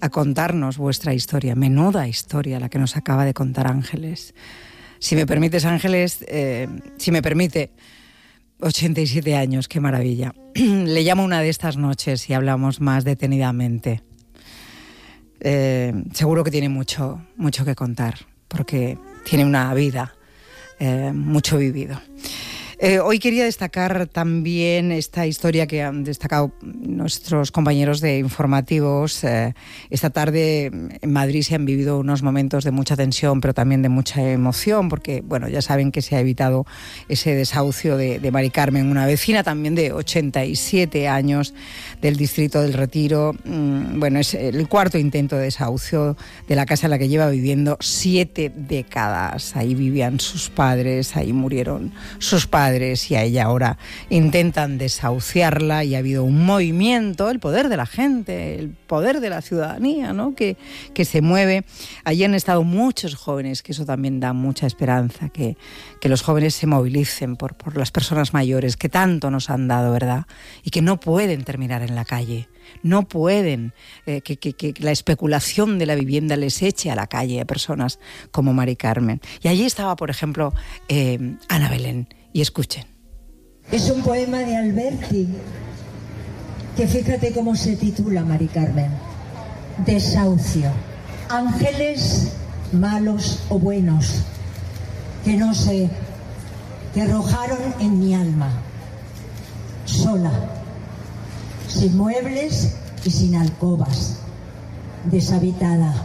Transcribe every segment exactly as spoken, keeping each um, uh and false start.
a contarnos vuestra historia. Menuda historia la que nos acaba de contar Ángeles. Si me permites, Ángeles, eh, si me permite, ochenta y siete años, qué maravilla. Le llamo una de estas noches y hablamos más detenidamente. Eh, seguro que tiene mucho, mucho que contar, porque tiene una vida, eh, mucho vivido. Eh, hoy quería destacar también esta historia que han destacado nuestros compañeros de informativos. Eh, esta tarde en Madrid se han vivido unos momentos de mucha tensión, pero también de mucha emoción, porque bueno, ya saben que se ha evitado ese desahucio de, de Mari Carmen, una vecina también de ochenta y siete años del distrito del Retiro. Mm, bueno, es el cuarto intento de desahucio de la casa en la que lleva viviendo siete décadas. Ahí vivían sus padres, ahí murieron sus padres. Y a ella ahora intentan desahuciarla, y ha habido un movimiento, el poder de la gente, el poder de la ciudadanía, ¿no? que, que se mueve. Allí han estado muchos jóvenes, que eso también da mucha esperanza, que, que los jóvenes se movilicen por, por las personas mayores que tanto nos han dado, ¿verdad? Y que no pueden terminar en la calle. No pueden eh, que, que, que la especulación de la vivienda les eche a la calle a personas como Mari Carmen. Y allí estaba, por ejemplo, eh, Ana Belén. Y escuchen. Es un poema de Alberti, que fíjate cómo se titula, Mari Carmen. Desahucio. Ángeles malos o buenos, que no sé, que arrojaron en mi alma, sola, sin muebles y sin alcobas, deshabitada.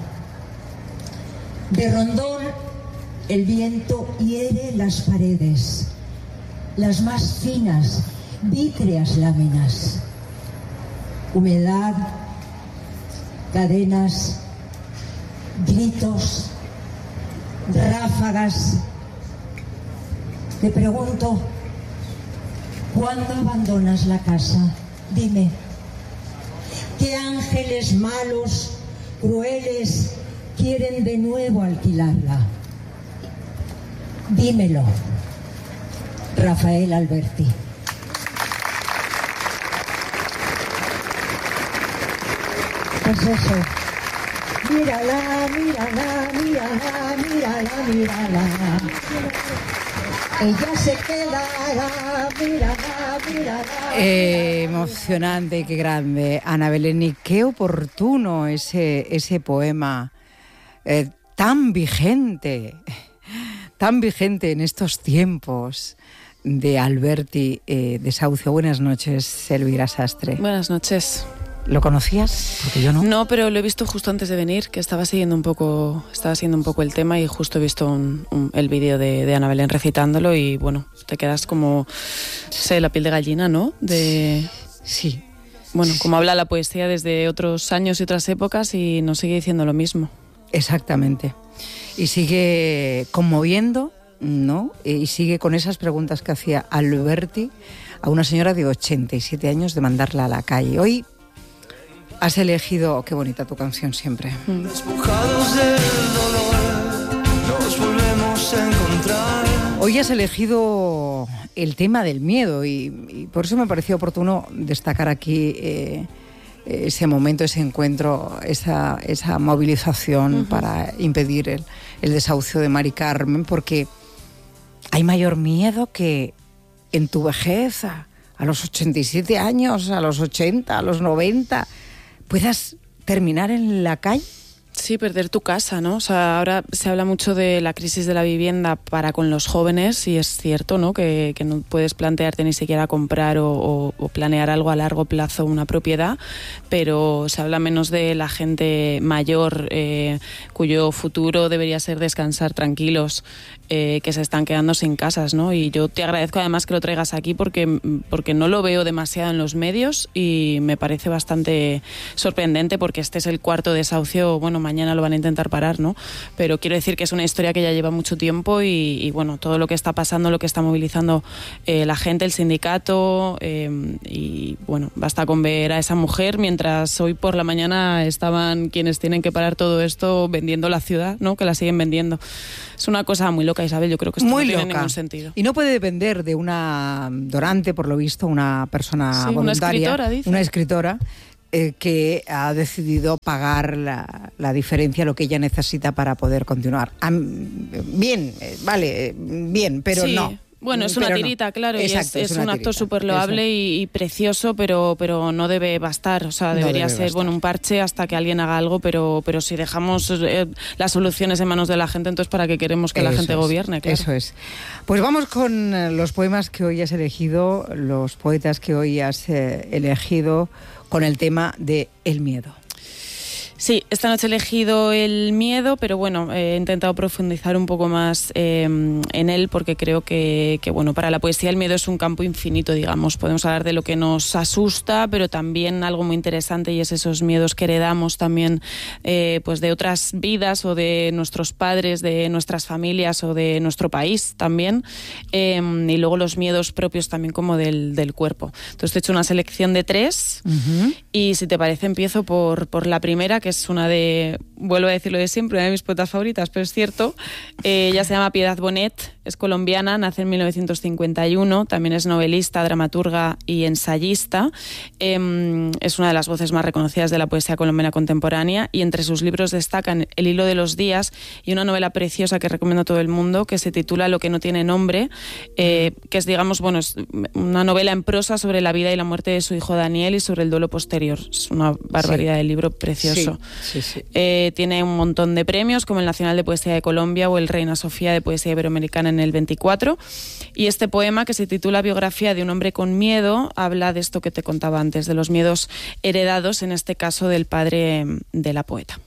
De rondón el viento hiere las paredes, las más finas, vítreas láminas. Humedad, cadenas, gritos, ráfagas. Te pregunto, ¿cuándo abandonas la casa? Dime, ¿qué ángeles malos, crueles, quieren de nuevo alquilarla? Dímelo. Rafael Alberti. Pues eso. Mírala, mírala, mírala, mírala, mírala. Ella se quedará, mírala, mírala. Eh, emocionante, qué grande, Ana Belén, y qué oportuno ese, ese poema, eh, tan vigente, tan vigente en estos tiempos, de Alberti, eh, Desahucio. Buenas noches, Elvira Sastre. Buenas noches. ¿Lo conocías? Porque yo no. No, pero lo he visto justo antes de venir, que estaba siguiendo un poco, estaba siguiendo un poco el tema, y justo he visto un, un, el vídeo de, de Ana Belén recitándolo, y bueno, te quedas como, sé, la piel de gallina, ¿no? De... Sí. Bueno, como habla la poesía desde otros años y otras épocas, y nos sigue diciendo lo mismo. Exactamente. Y sigue conmoviendo, ¿no? Y sigue con esas preguntas que hacía Alberti a una señora de ochenta y siete años, de mandarla a la calle. Hoy has elegido, oh, qué bonita tu canción siempre. Mm. Despojados del dolor, nos volvemos a encontrar. Hoy has elegido el tema del miedo, y, y por eso me pareció oportuno destacar aquí eh, ese momento, ese encuentro, esa, esa movilización uh-huh. para impedir el, el desahucio de Mari Carmen, porque hay mayor miedo que en tu vejez, a, a los ochenta y siete años, a los ochenta, a los noventa, puedas terminar en la calle. Sí, perder tu casa, ¿no? O sea, ahora se habla mucho de la crisis de la vivienda para con los jóvenes, y es cierto, ¿no? Que, que no puedes plantearte ni siquiera comprar o, o, o planear algo a largo plazo, una propiedad, pero se habla menos de la gente mayor, eh, cuyo futuro debería ser descansar tranquilos, eh, que se están quedando sin casas, ¿no? Y yo te agradezco además que lo traigas aquí, porque, porque no lo veo demasiado en los medios, y me parece bastante sorprendente, porque este es el cuarto desahucio. Bueno, mañana lo van a intentar parar, ¿no? Pero quiero decir que es una historia que ya lleva mucho tiempo, y, y bueno, todo lo que está pasando, lo que está movilizando eh, la gente, el sindicato, eh, y bueno, basta con ver a esa mujer, mientras hoy por la mañana estaban quienes tienen que parar todo esto vendiendo la ciudad, ¿no? Que la siguen vendiendo. Es una cosa muy loca, Isabel, yo creo que esto muy no tiene loca. ningún sentido. Y no puede depender de una donante, por lo visto, una persona sí, voluntaria, una escritora, dice. Una escritora eh, que ha decidido pagar la, la diferencia, lo que ella necesita para poder continuar. Am, bien, eh, vale, bien, pero sí. no. Bueno, es una Pero tirita, no. claro, Exacto, y es, es, es es un una acto tirita. súper loable y, y precioso, pero, pero no debe bastar. O sea, No debería debe ser bastar. bueno un parche hasta que alguien haga algo, pero, pero si dejamos eh, las soluciones en manos de la gente, entonces ¿para qué queremos que la Eso gente es, gobierne? Claro. Eso es. Pues vamos con eh, los poemas que hoy has elegido, los poetas que hoy has eh, elegido con el tema de el miedo. Sí, esta noche he elegido el miedo, pero bueno, he intentado profundizar un poco más eh, en él porque creo que, que, bueno, para la poesía el miedo es un campo infinito, digamos. Podemos hablar de lo que nos asusta, pero también algo muy interesante y es esos miedos que heredamos también eh, pues de otras vidas o de nuestros padres, de nuestras familias o de nuestro país también. Eh, y luego los miedos propios también como del, del cuerpo. Entonces te he hecho una selección de tres uh-huh. y si te parece empiezo por, por la primera, que es una de, vuelvo a decirlo de siempre, una de mis poetas favoritas, pero es cierto. Eh, ella se llama Piedad Bonet, es colombiana, nace en mil novecientos cincuenta y uno, también es novelista, dramaturga y ensayista. Eh, es una de las voces más reconocidas de la poesía colombiana contemporánea y entre sus libros destacan El hilo de los días y una novela preciosa que recomiendo a todo el mundo que se titula Lo que no tiene nombre, eh, que es, digamos, bueno, es una novela en prosa sobre la vida y la muerte de su hijo Daniel y sobre el duelo posterior. Es una barbaridad sí. de libro precioso. Sí. Sí, sí. Eh, tiene un montón de premios como el Nacional de Poesía de Colombia o el Reina Sofía de Poesía Iberoamericana en el veinticuatro, y este poema, que se titula Biografía de un hombre con miedo, habla de esto que te contaba antes, de los miedos heredados, en este caso del padre de la poeta.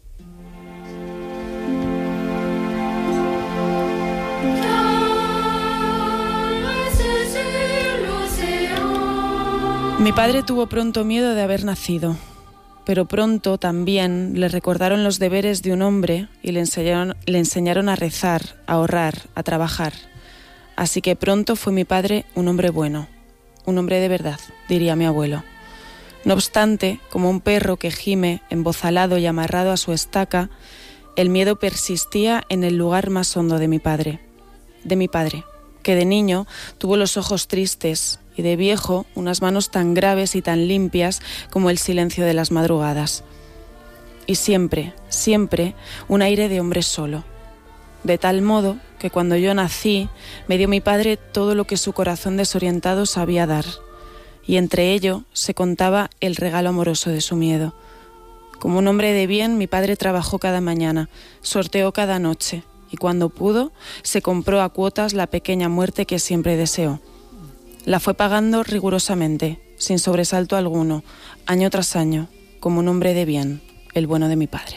Mi padre tuvo pronto miedo de haber nacido, pero pronto también le recordaron los deberes de un hombre y le enseñaron, le enseñaron a rezar, a ahorrar, a trabajar. Así que pronto fue mi padre un hombre bueno, un hombre de verdad, diría mi abuelo. No obstante, como un perro que gime embozalado y amarrado a su estaca, el miedo persistía en el lugar más hondo de mi padre, de mi padre, que de niño tuvo los ojos tristes y de viejo unas manos tan graves y tan limpias como el silencio de las madrugadas. Y siempre, siempre, un aire de hombre solo. De tal modo que cuando yo nací, me dio mi padre todo lo que su corazón desorientado sabía dar. Y entre ello se contaba el regalo amoroso de su miedo. Como un hombre de bien, mi padre trabajó cada mañana, sorteó cada noche, y cuando pudo, se compró a cuotas la pequeña muerte que siempre deseó. La fue pagando rigurosamente, sin sobresalto alguno, año tras año, como un hombre de bien, el bueno de mi padre.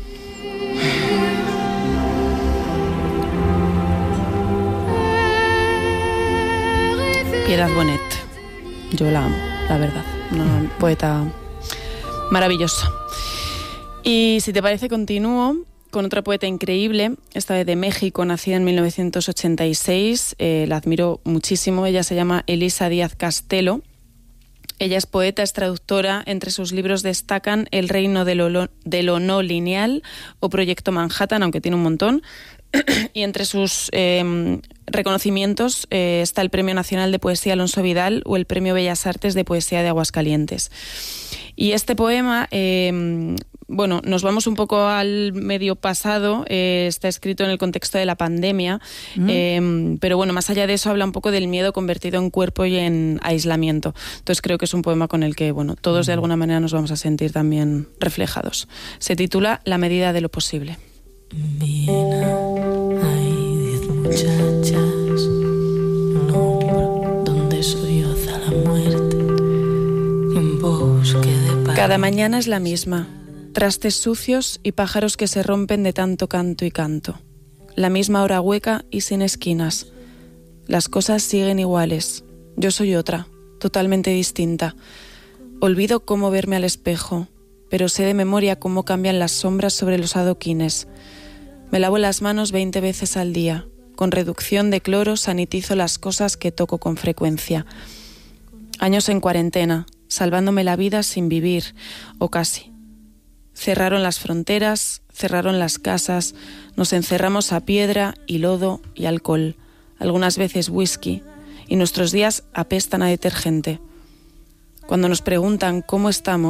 Piedad Bonet, yo la amo, la verdad, una poeta maravillosa. Y si te parece, continúo con otra poeta increíble, esta vez de México, nacida en mil novecientos ochenta y seis, eh, la admiro muchísimo, ella se llama Elisa Díaz Castelo. Ella es poeta, es traductora, entre sus libros destacan El reino de lo, de lo no lineal o Proyecto Manhattan, aunque tiene un montón, y entre sus eh, reconocimientos eh, está el Premio Nacional de Poesía Alonso Vidal o el Premio Bellas Artes de Poesía de Aguascalientes. Y este poema, eh, bueno, nos vamos un poco al medio pasado, eh, está escrito en el contexto de la pandemia, mm. eh, pero bueno, más allá de eso habla un poco del miedo convertido en cuerpo y en aislamiento. Entonces creo que es un poema con el que, bueno, todos mm. de alguna manera nos vamos a sentir también reflejados. Se titula La medida de lo posible. Viena, hay diez muchachas, un hombro donde solloza la muerte, en bosque de paz. Cada mañana es la misma, trastes sucios y pájaros que se rompen de tanto canto y canto. La misma hora hueca y sin esquinas. Las cosas siguen iguales. Yo soy otra, totalmente distinta. Olvido cómo verme al espejo, pero sé de memoria cómo cambian las sombras sobre los adoquines. Me lavo las manos veinte veces al día. Con reducción de cloro sanitizo las cosas que toco con frecuencia. Años en cuarentena, salvándome la vida sin vivir, o casi. Cerraron las fronteras, cerraron las casas, nos encerramos a piedra y lodo y alcohol, algunas veces whisky, y nuestros días apestan a detergente. Cuando nos preguntan cómo estamos,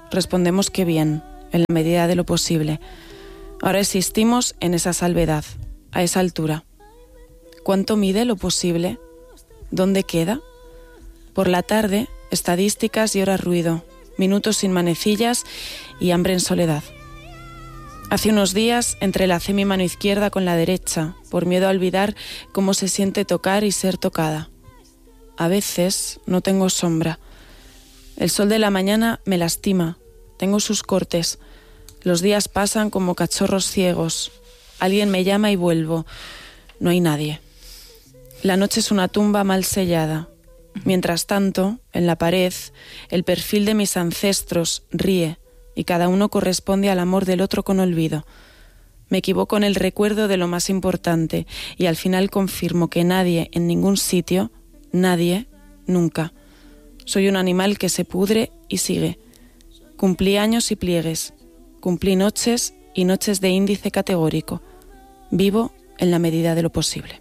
respondemos que bien, en la medida de lo posible. Ahora existimos en esa salvedad, a esa altura. ¿Cuánto mide lo posible? ¿Dónde queda? Por la tarde, estadísticas y horas ruido, minutos sin manecillas y hambre en soledad. Hace unos días entrelacé mi mano izquierda con la derecha, por miedo a olvidar cómo se siente tocar y ser tocada. A veces no tengo sombra. El sol de la mañana me lastima, tengo sus cortes. Los días pasan como cachorros ciegos. Alguien me llama y vuelvo. No hay nadie. La noche es una tumba mal sellada. Mientras tanto, en la pared, el perfil de mis ancestros ríe y cada uno corresponde al amor del otro con olvido. Me equivoco en el recuerdo de lo más importante y al final confirmo que nadie en ningún sitio, nadie, nunca. Soy un animal que se pudre y sigue. Cumplí años y pliegues. Cumplí noches y noches de índice categórico. Vivo en la medida de lo posible.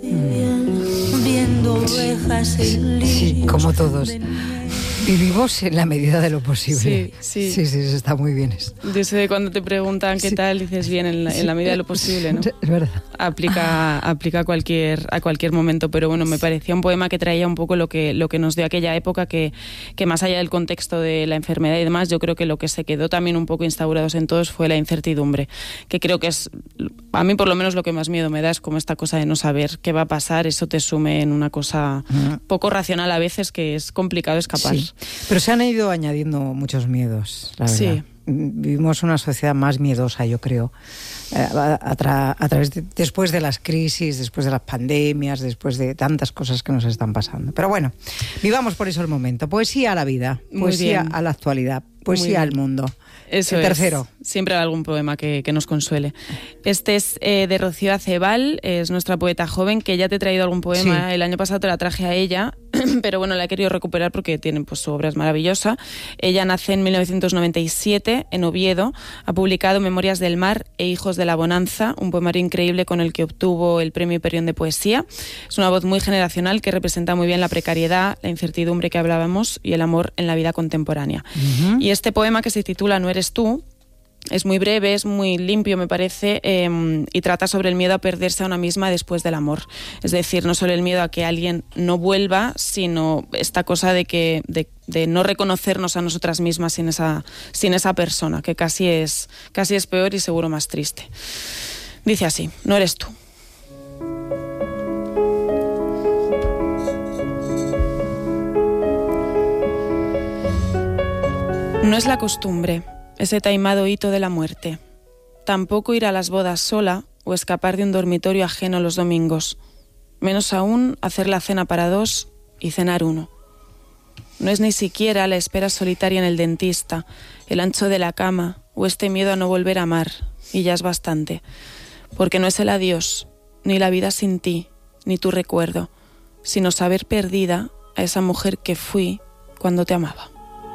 Sí, sí, como todos. Vivimos en la medida de lo posible. Sí, sí. Sí, sí, eso está muy bien. Eso. Yo sé de cuando te preguntan qué sí. tal, dices bien, en la, en la medida de lo posible, ¿no? Es verdad. Aplica, aplica a cualquier, a cualquier momento, pero bueno, me parecía un poema que traía un poco lo que, lo que nos dio aquella época, que, que más allá del contexto de la enfermedad y demás, yo creo que lo que se quedó también un poco instaurados en todos fue la incertidumbre, que creo que es, a mí por lo menos lo que más miedo me da es como esta cosa de no saber qué va a pasar, eso te sume en una cosa uh-huh. poco racional a veces, que es complicado escapar. Sí. Pero se han ido añadiendo muchos miedos, la verdad. Sí. Vivimos una sociedad más miedosa, yo creo, a, a, tra- a través de, después de las crisis, después de las pandemias, después de tantas cosas que nos están pasando. Pero bueno, vivamos por eso el momento. Poesía a la vida, poesía a la actualidad, poesía al mundo. Eso el tercero. Es. Siempre hay algún poema que, que nos consuele. Este es eh, de Rocío Acebal, es nuestra poeta joven, que ya te he traído algún poema. Sí. El año pasado te la traje a ella, pero bueno, la he querido recuperar porque tiene, pues, su obra es maravillosa. Ella nace en mil novecientos noventa y siete en Oviedo, ha publicado Memorias del mar e Hijos de la bonanza, un poemario increíble con el que obtuvo el Premio Hiperión de Poesía. Es una voz muy generacional que representa muy bien la precariedad, la incertidumbre que hablábamos y el amor en la vida contemporánea. Uh-huh. Y este poema, que se titula No eres tú, es muy breve, es muy limpio, me parece, eh, y trata sobre el miedo a perderse a una misma después del amor. Es decir, no solo el miedo a que alguien no vuelva, sino esta cosa de que de, de no reconocernos a nosotras mismas sin esa, sin esa persona, que casi es, casi es peor y seguro más triste. Dice así: no eres tú. No es la costumbre, ese taimado hito de la muerte. Tampoco ir a las bodas sola o escapar de un dormitorio ajeno los domingos. Menos aún hacer la cena para dos y cenar uno. No es ni siquiera la espera solitaria en el dentista, el ancho de la cama o este miedo a no volver a amar, y ya es bastante. Porque no es el adiós, ni la vida sin ti, ni tu recuerdo, sino saber perdida a esa mujer que fui cuando te amaba.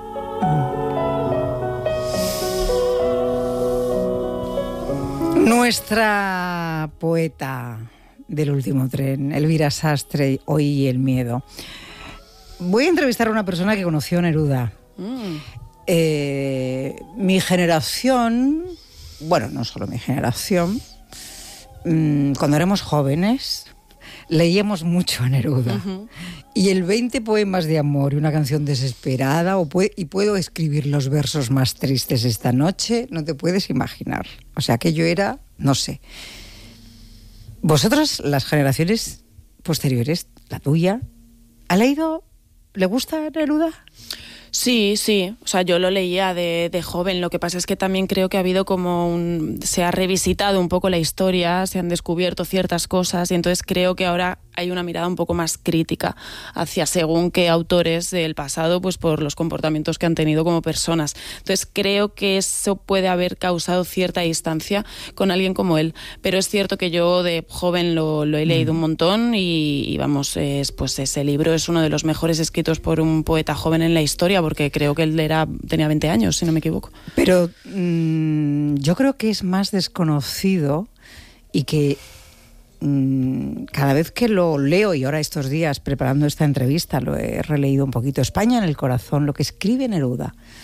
Nuestra poeta del último tren, Elvira Sastre, Hoy y el miedo. Voy a entrevistar a una persona que conoció a Neruda. Mm. Eh, mi generación, bueno, no solo mi generación, mmm, cuando éramos jóvenes, leíamos mucho a Neruda. Uh-huh. Y el veinte poemas de amor y una canción desesperada, o puede, y puedo escribir los versos más tristes esta noche, no te puedes imaginar. O sea, que yo era, no sé. Vosotras, las generaciones posteriores, la tuya, ¿ha leído, le gusta Neruda? Sí, sí, o sea, yo lo leía de, de joven, lo que pasa es que también creo que ha habido como un... se ha revisitado un poco la historia, se han descubierto ciertas cosas y entonces creo que ahora hay una mirada un poco más crítica hacia según qué autores del pasado, pues por los comportamientos que han tenido como personas. Entonces creo que eso puede haber causado cierta distancia con alguien como él, pero es cierto que yo de joven lo, lo he leído un montón y, y vamos, es, pues ese libro es uno de los mejores escritos por un poeta joven en la historia, porque creo que él era, tenía veinte años, si no me equivoco. Pero mmm, yo creo que es más desconocido y que mmm, cada vez que lo leo, y ahora estos días preparando esta entrevista lo he releído un poquito, España en el corazón, lo que escribe Neruda,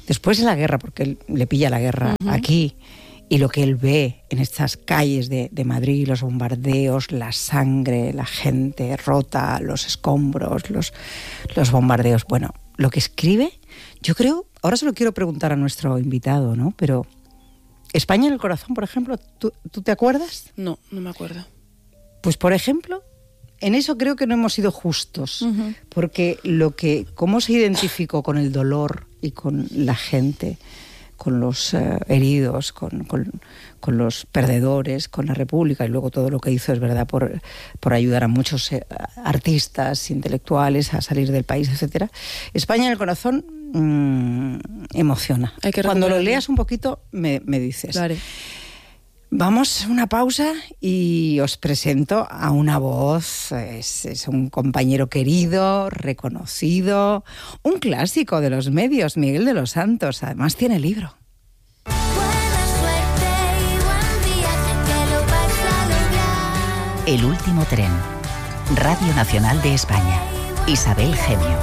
después de la guerra, porque él le pilla la guerra uh-huh. aquí, y lo que él ve en estas calles de, de Madrid, los bombardeos, la sangre, la gente rota, los escombros, los, los bombardeos. Bueno, lo que escribe, yo creo, ahora se lo quiero preguntar a nuestro invitado, ¿no? Pero España en el corazón, por ejemplo, ¿tú, ¿tú te acuerdas? No, no me acuerdo. Pues, por ejemplo, en eso creo que no hemos sido justos, uh-huh. porque lo que, cómo se identificó con el dolor y con la gente, con los uh, heridos, con, con, con los perdedores, con la República, y luego todo lo que hizo, es verdad, por, por ayudar a muchos eh, artistas, intelectuales a salir del país, etcétera. España en el corazón mmm, emociona. Hay que Cuando lo leas un poquito me, me dices. Claro. Vamos a una pausa y os presento a una voz, es, es un compañero querido, reconocido, un clásico de los medios, Miguel de los Santos, además tiene libro. El último tren, Radio Nacional de España, Isabel Gemio.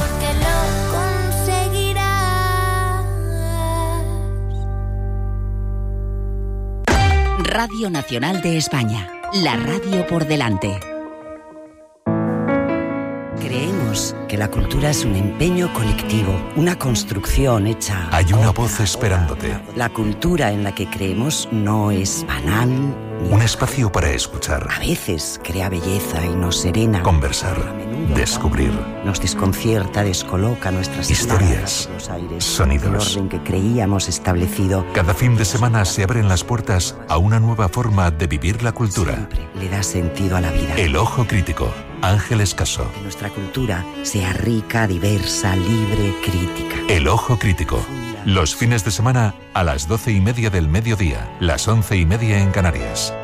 Radio Nacional de España, la radio por delante. Creemos que la cultura es un empeño colectivo, una construcción hecha... Hay una voz esperándote. La cultura en la que creemos no es banal. Un espacio para escuchar. A veces crea belleza y nos serena. Conversar, descubrir. Nos desconcierta, descoloca nuestras historias, los aires, sonidos. El orden que creíamos establecido. Cada fin de semana se abren las puertas a una nueva forma de vivir la cultura. Siempre le da sentido a la vida. El Ojo Crítico, Ángeles Caso. Que nuestra cultura sea rica, diversa, libre, crítica. El Ojo Crítico. Los fines de semana a las doce y media del mediodía, las once y media en Canarias.